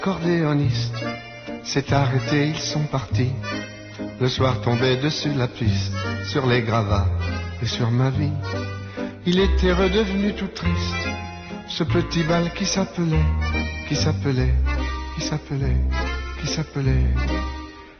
Cordéoniste s'est arrêté, ils sont partis. Le soir tombait dessus la piste, sur les gravats et sur ma vie. Il était redevenu tout triste, ce petit bal qui s'appelait, qui s'appelait, qui s'appelait, qui s'appelait